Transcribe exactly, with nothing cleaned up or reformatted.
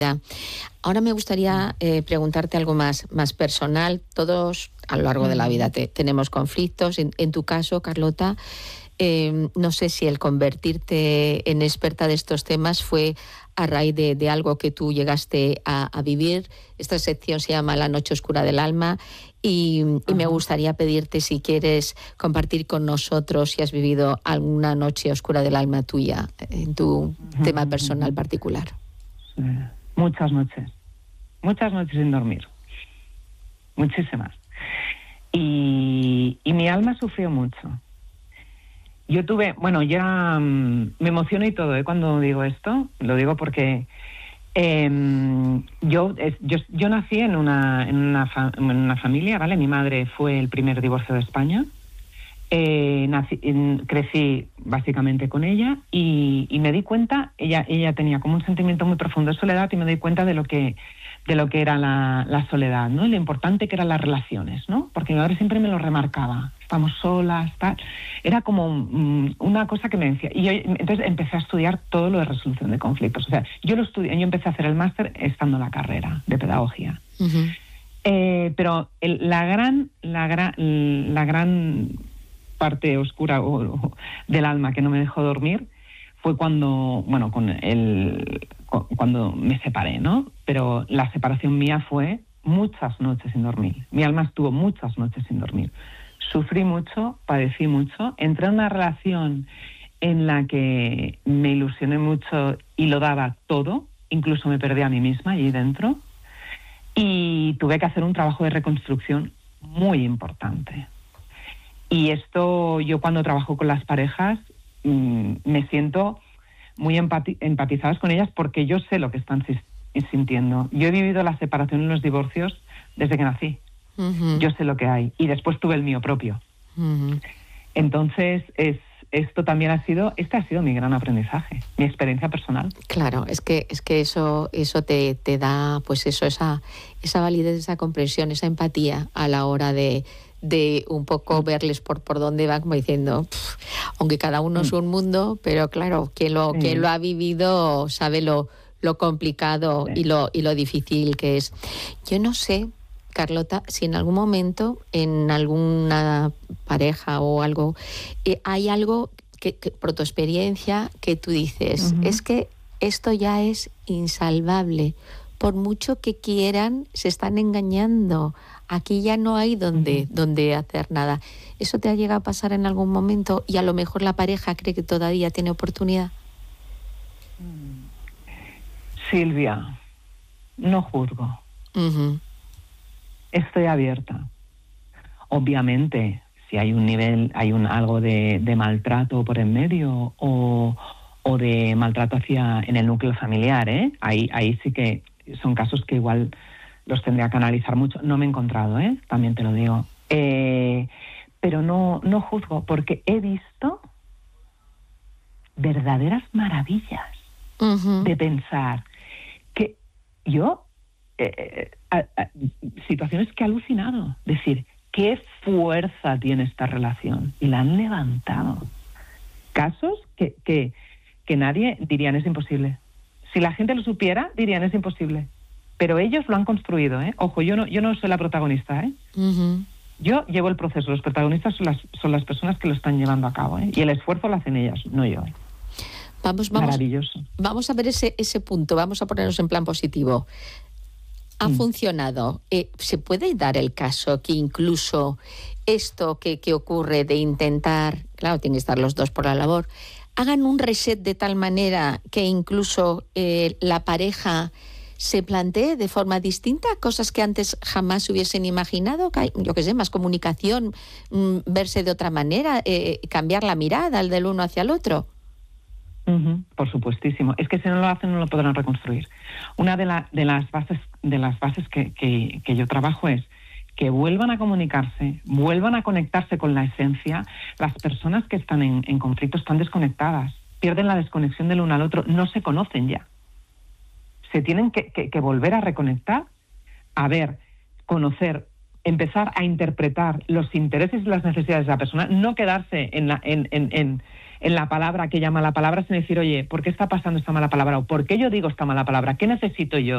Ahora me gustaría eh, preguntarte algo más, más personal. Todos a lo largo de la vida te, tenemos conflictos. En, en tu caso, Carlota, eh, no sé si el convertirte en experta de estos temas fue a raíz de, de algo que tú llegaste a, a vivir. Esta sección se llama La Noche Oscura del Alma y, y me gustaría pedirte si quieres compartir con nosotros si has vivido alguna noche oscura del alma tuya en tu uh-huh. tema personal particular. Sí. Muchas noches, muchas noches sin dormir, muchísimas. Y, y mi alma sufrió mucho. Yo tuve, bueno, ya um, me emociono y todo, ¿eh? Cuando digo esto, lo digo porque eh, yo, es, yo yo nací en una, en, una fa, en una familia, ¿vale? Mi madre fue el primer divorcio de España. Eh, nací, en, crecí básicamente con ella y, y me di cuenta, ella ella tenía como un sentimiento muy profundo de soledad y me di cuenta de lo que de lo que era la, la soledad, ¿no? Y lo importante que eran las relaciones, ¿no? Porque mi madre siempre me lo remarcaba, estamos solas, tal. Era como um, una cosa que me decía. Y yo entonces empecé a estudiar todo lo de resolución de conflictos. O sea, yo lo estudié, yo empecé a hacer el máster estando en la carrera de pedagogía. Uh-huh. Eh, pero el, la gran, la gran, la gran parte oscura o, o, del alma que no me dejó dormir fue cuando, bueno, con el, con, cuando me separé, ¿no? Pero la separación mía fue muchas noches sin dormir. Mi alma estuvo muchas noches sin dormir. Sufrí mucho, padecí mucho, entré en una relación en la que me ilusioné mucho y lo daba todo, incluso me perdí a mí misma allí dentro, y tuve que hacer un trabajo de reconstrucción muy importante. Y esto, yo cuando trabajo con las parejas, mmm, me siento muy empati- empatizadas con ellas porque yo sé lo que están si- sintiendo. Yo he vivido la separación y los divorcios desde que nací. Uh-huh. Yo sé lo que hay. Y después tuve el mío propio. Uh-huh. Entonces, es, esto también ha sido, este ha sido mi gran aprendizaje, mi experiencia personal. Claro, es que, es que eso, eso te, te da, pues eso, esa, esa validez, esa comprensión, esa empatía a la hora de de un poco verles por por dónde van, como diciendo, pff, aunque cada uno es un mundo, pero claro, quien lo, sí. quien lo ha vivido sabe lo, lo complicado sí. y lo y lo difícil que es. Yo no sé, Carlota, si en algún momento, en alguna pareja o algo, eh, hay algo que, que, por tu experiencia, que tú dices, uh-huh. es que esto ya es insalvable. Por mucho que quieran, se están engañando. Aquí ya no hay donde, uh-huh. donde hacer nada. ¿Eso te ha llegado a pasar en algún momento y a lo mejor la pareja cree que todavía tiene oportunidad? Silvia, no juzgo. Uh-huh. Estoy abierta. Obviamente, si hay un nivel, hay un algo de, de maltrato por en medio o, o de maltrato hacia en el núcleo familiar, ¿eh? Ahí, ahí sí que son casos que igual los tendría que analizar mucho. No me he encontrado, ¿eh? También te lo digo. Eh, pero no, no juzgo, porque he visto verdaderas maravillas uh-huh. de pensar que yo, eh, eh, eh, situaciones que he alucinado, decir, qué fuerza tiene esta relación, y la han levantado. Casos que, que, que nadie dirían es imposible. Si la gente lo supiera, dirían es imposible. Pero ellos lo han construido, ¿eh? Ojo, yo no, yo no soy la protagonista, ¿eh? Uh-huh. Yo llevo el proceso, los protagonistas son las, son las personas que lo están llevando a cabo, ¿eh? Y el esfuerzo lo hacen ellas, no yo, ¿eh? Vamos, vamos, Maravilloso. Vamos a ver ese, ese punto, vamos a ponernos en plan positivo. ¿Ha mm. funcionado? Eh, ¿Se puede dar el caso que incluso esto que, que ocurre de intentar, claro, tienen que estar los dos por la labor, hagan un reset de tal manera que incluso eh, la pareja se plantee de forma distinta cosas que antes jamás hubiesen imaginado? Que hay, yo qué sé, más comunicación, mmm, verse de otra manera, eh, cambiar la mirada el del uno hacia el otro. Uh-huh, por supuestísimo. Es que si no lo hacen no lo podrán reconstruir. Una de, la, de las bases de las bases que, que, que yo trabajo es que vuelvan a comunicarse, vuelvan a conectarse con la esencia. Las personas que están en, en conflicto están desconectadas, pierden la desconexión del uno al otro, no se conocen ya. Se tienen que, que, que volver a reconectar, a ver, conocer, empezar a interpretar los intereses y las necesidades de la persona, no quedarse en la, en, en, en, en la palabra que llama la palabra, sino decir, oye, ¿por qué está pasando esta mala palabra? ¿O por qué yo digo esta mala palabra? ¿Qué necesito yo?